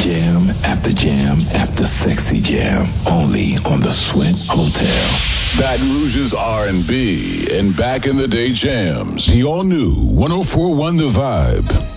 jam after sexy jam. Only on the Sweat Hotel. Baton Rouge's R&B and back in the day jams. The all new 104.1 The Vibe.